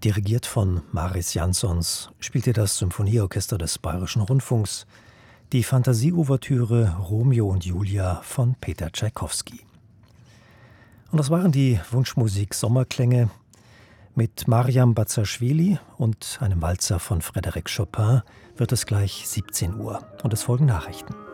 Dirigiert von Mariss Jansons spielte das Symphonieorchester des Bayerischen Rundfunks die Fantasie-Ouvertüre Romeo und Julia von Peter Tschaikowski. Und das waren die Wunschmusik Sommerklänge mit Mariam Bazaschwili und einem Walzer von Frédéric Chopin. Wird es gleich 17 Uhr und es folgen Nachrichten.